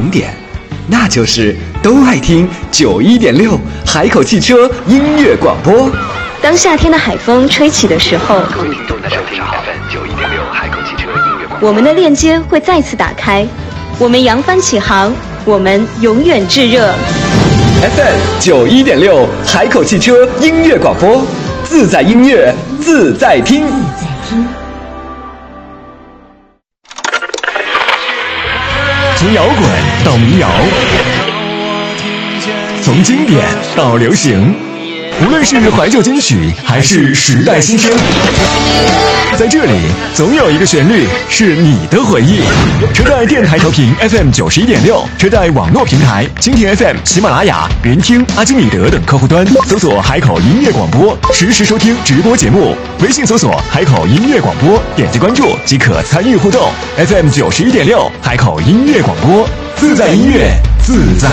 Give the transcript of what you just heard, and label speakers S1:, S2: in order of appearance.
S1: 点，那就是都爱听91.6海口汽车音乐广播。
S2: 当夏天的海风吹起的时候，
S3: 各位听众，大家好，FM91.6海口汽车音乐广播，
S2: 我们的链接会再次打开，我们扬帆起航，我们永远炙热。
S1: FM91.6海口汽车音乐广播，自在音乐，自在听。
S4: 从摇滚到民谣，从经典到流行，无论是怀旧金曲还是时代新鲜，在这里总有一个旋律是你的回忆。车贷电台调频 FM91.6，车贷网络平台蜻蜓 FM、喜马拉雅、云听、阿基米德等客户端搜索海口音乐广播，实时收听直播节目。微信搜索海口音乐广播，点击关注即可参与互动。FM91.6海口音乐广播，自在音乐，自在